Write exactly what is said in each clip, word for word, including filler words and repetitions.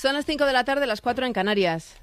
Son las cinco de la tarde, las cuatro en Canarias.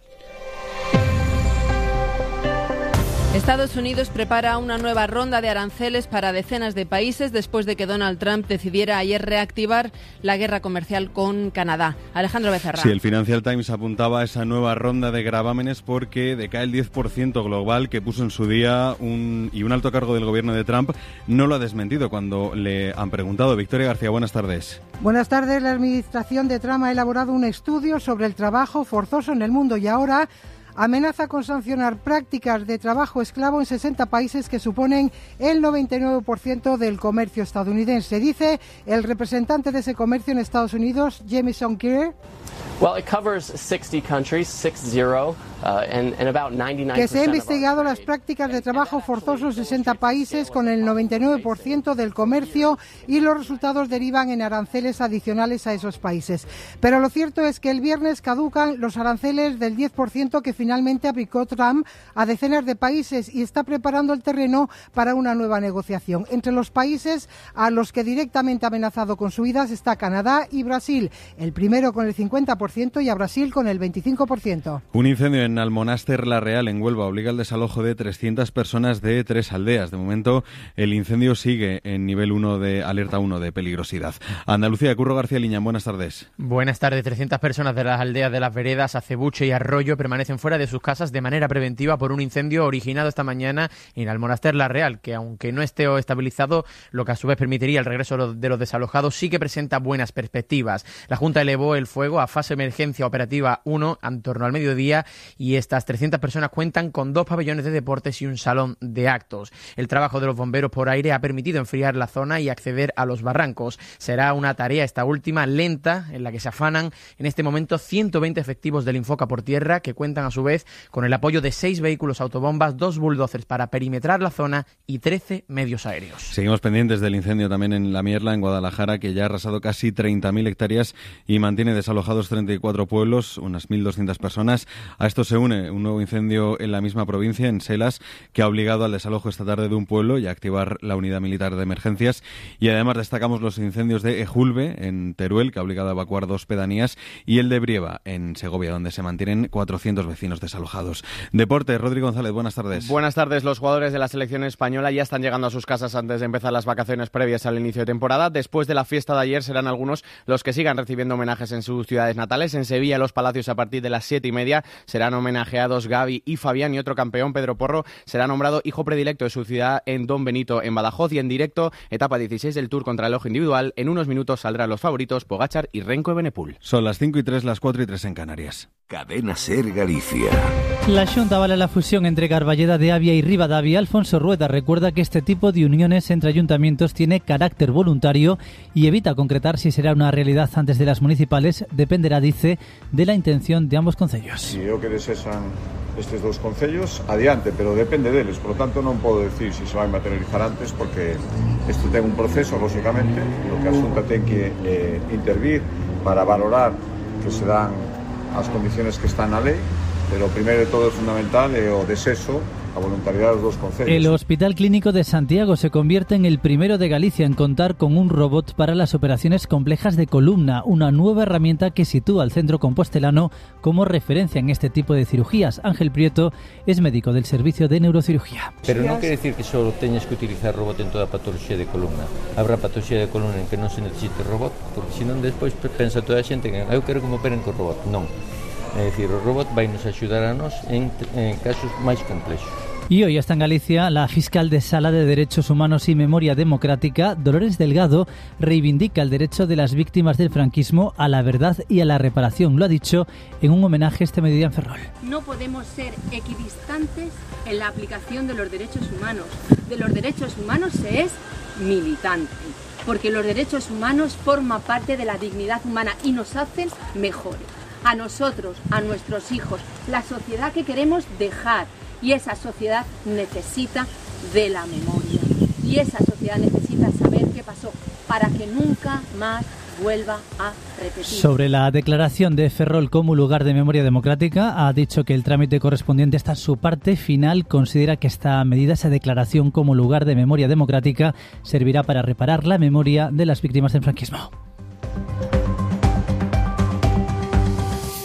Estados Unidos prepara una nueva ronda de aranceles para decenas de países después de que Donald Trump decidiera ayer reactivar la guerra comercial con Canadá. Alejandro Becerra. Sí, el Financial Times apuntaba a esa nueva ronda de gravámenes porque decae el diez por ciento global que puso en su día un, y un alto cargo del gobierno de Trump no lo ha desmentido cuando le han preguntado. Victoria García, buenas tardes. Buenas tardes. La administración de Trump ha elaborado un estudio sobre el trabajo forzoso en el mundo y ahora amenaza con sancionar prácticas de trabajo esclavo en sesenta países que suponen el noventa y nueve por ciento del comercio estadounidense. Dice el representante de ese comercio en Estados Unidos, Jamieson Greer, Well, it covers sixty countries, six zero, uh, and, and about ninety-nine percent que se ha investigado las prácticas de trabajo forzoso en sesenta países con el noventa y nueve por ciento del comercio y los resultados derivan en aranceles adicionales a esos países. Pero lo cierto es que el viernes caducan los aranceles del diez por ciento que finalmente aplicó Trump a decenas de países y está preparando el terreno para una nueva negociación. Entre los países a los que directamente ha amenazado con subidas está Canadá y Brasil, el primero con el cincuenta por ciento y a Brasil con el veinticinco por ciento. Un incendio en Almonáster La Real, en Huelva, obliga al desalojo de trescientas personas de tres aldeas. De momento, el incendio sigue en nivel uno de alerta uno de peligrosidad. Andalucía, Curro García Liñán, buenas tardes. Buenas tardes. trescientas personas de las aldeas de Las Veredas, Acebuche y Arroyo permanecen fuera de sus casas de manera preventiva por un incendio originado esta mañana en Almonáster La Real, que aunque no esté estabilizado, lo que a su vez permitiría el regreso de los desalojados, sí que presenta buenas perspectivas. La Junta elevó el fuego a fase emergencia operativa uno en torno al mediodía y estas trescientas personas cuentan con dos pabellones de deportes y un salón de actos. El trabajo de los bomberos por aire ha permitido enfriar la zona y acceder a los barrancos. Será una tarea, esta última, lenta, en la que se afanan en este momento ciento veinte efectivos del Infoca por tierra, que cuentan a su vez con el apoyo de seis vehículos autobombas, dos bulldozers para perimetrar la zona y trece medios aéreos. Seguimos pendientes del incendio también en La Mierla, en Guadalajara, que ya ha arrasado casi treinta mil hectáreas y mantiene desalojados treinta y cuatro pueblos, unas mil doscientas personas. A esto se une un nuevo incendio en la misma provincia, en Selas, que ha obligado al desalojo esta tarde de un pueblo y a activar la unidad militar de emergencias. Y además destacamos los incendios de Ejulbe, en Teruel, que ha obligado a evacuar dos pedanías, y el de Brieva, en Segovia, donde se mantienen cuatrocientos vecinos desalojados. Deportes, Rodrigo González, buenas tardes. Buenas tardes. Los jugadores de la selección española ya están llegando a sus casas antes de empezar las vacaciones previas al inicio de temporada. Después de la fiesta de ayer serán algunos los que sigan recibiendo homenajes en sus ciudades natales. En Sevilla, los Palacios, a partir de las siete y media serán homenajeados Gaby y Fabián, y otro campeón, Pedro Porro, será nombrado hijo predilecto de su ciudad en Don Benito, en Badajoz. Y en directo, etapa dieciséis del Tour contra el ojo individual. En unos minutos saldrán los favoritos Pogačar y Renko Evenepoel. Son las cinco y tres, las cuatro y tres en Canarias. Cadena Ser Galicia. La Xunta avala la fusión entre Carballeda de Avia y Rivadavia. Alfonso Rueda recuerda que este tipo de uniones entre ayuntamientos tiene carácter voluntario y evita concretar si será una realidad antes de las municipales. Dependerá, dice, de la intención de ambos concellos. Si eu que desesan estes dous concellos, adiante, pero depende deles. Por lo tanto, non podo decir se si se vai materializar antes, porque isto ten un proceso, lógicamente, no que a Xunta ten que eh, intervir para valorar que se dan as condiciones que están na lei, pero primeiro de todo é fundamental é o desexo, a voluntariedad de los dos concellos. El Hospital Clínico de Santiago se convierte en el primero de Galicia en contar con un robot para las operaciones complejas de columna, una nueva herramienta que sitúa al centro compostelano como referencia en este tipo de cirugías. Ángel Prieto es médico del servicio de neurocirugía. Pero non quere decir que só teñas que utilizar robot en toda a patología de columna. Habrá patología de columna en que non se necesite robot, porque senón despois pensa toda a xente que eu quero que me operen con robot. Non. É dicir, o robot vai nos axudar a nós en, en casos máis complexos. Y hoy está en Galicia la fiscal de Sala de Derechos Humanos y Memoria Democrática, Dolores Delgado, reivindica el derecho de las víctimas del franquismo a la verdad y a la reparación. Lo ha dicho en un homenaje este mediodía en Ferrol. No podemos ser equidistantes en la aplicación de los derechos humanos. De los derechos humanos se es militante, porque los derechos humanos forman parte de la dignidad humana y nos hacen mejores. A nosotros, a nuestros hijos, la sociedad que queremos dejar, y esa sociedad necesita de la memoria, y esa sociedad necesita saber qué pasó para que nunca más vuelva a repetir. Sobre la declaración de Ferrol como lugar de memoria democrática, ha dicho que el trámite correspondiente está en su parte final. Considera que esta medida, esa declaración como lugar de memoria democrática, servirá para reparar la memoria de las víctimas del franquismo.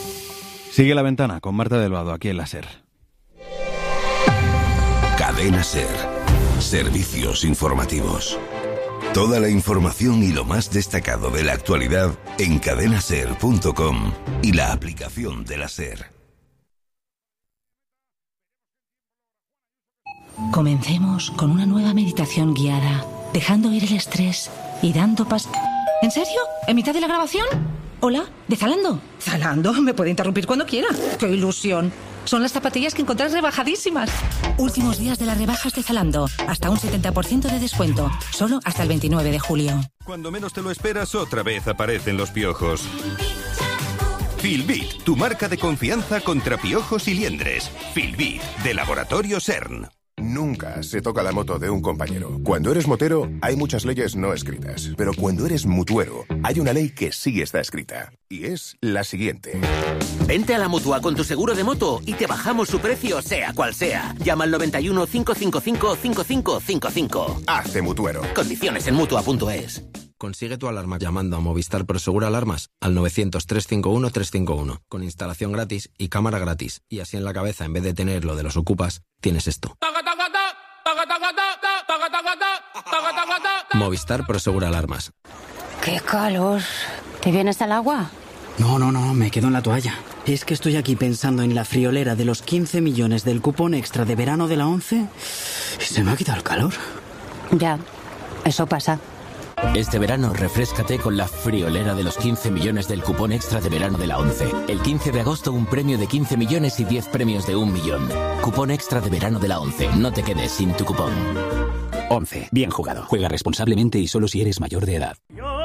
Sigue La Ventana con Marta del Vado, aquí en la SER. Cadena SER. Servicios informativos. Toda la información y lo más destacado de la actualidad en cadena ser punto com y la aplicación de la SER. Comencemos con una nueva meditación guiada, dejando ir el estrés y dando pas... ¿En serio? ¿En mitad de la grabación? Hola, ¿de Zalando? Zalando, me puede interrumpir cuando quiera. ¡Qué ilusión! Son las zapatillas que encontrás rebajadísimas. Últimos días de las rebajas de Zalando. Hasta un setenta por ciento de descuento. Solo hasta el veintinueve de julio. Cuando menos te lo esperas, otra vez aparecen los piojos. Filbit, tu marca de confianza contra piojos y liendres. Filbit, de Laboratorio CERN. Nunca se toca la moto de un compañero. Cuando eres motero, hay muchas leyes no escritas. Pero cuando eres mutuero, hay una ley que sí está escrita. Y es la siguiente. Vente a la Mutua con tu seguro de moto y te bajamos su precio, sea cual sea. Llama al noventa y uno, cinco cinco cinco, cinco cinco cinco cinco. Hace mutuero. Condiciones en mutua punto es. Consigue tu alarma llamando a Movistar Prosegur Alarmas al novecientos, trescientos cincuenta y uno, trescientos cincuenta y uno, con instalación gratis y cámara gratis. Y así en la cabeza, en vez de tener lo de los ocupas, tienes esto. Movistar Prosegur Alarmas. ¡Qué calor! ¿Te vienes al agua? No, no, no, me quedo en la toalla. Es que estoy aquí pensando en la friolera de los quince millones del cupón extra de verano de la ONCE y se me ha quitado el calor. Ya, eso pasa. Este verano refréscate con la friolera de los quince millones del cupón extra de verano de la ONCE. El quince de agosto un premio de quince millones y diez premios de un millón. Cupón extra de verano de la ONCE. No te quedes sin tu cupón. ONCE. Bien jugado. Juega responsablemente y solo si eres mayor de edad.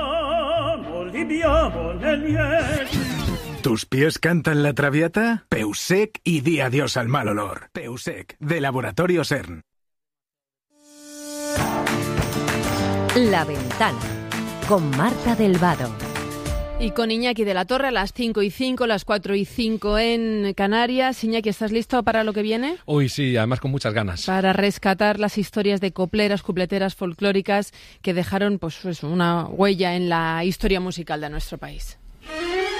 ¿Tus pies cantan la traviata? Peusec y di adiós al mal olor. Peusec, de Laboratorio CERN. La Ventana, con Marta del Vado. Y con Iñaki de la Torre a las cinco y cinco, las cuatro y cinco en Canarias. Iñaki, ¿estás listo para lo que viene? Uy, sí, además con muchas ganas. Para rescatar las historias de copleras, cupleteras folclóricas que dejaron pues, una huella en la historia musical de nuestro país.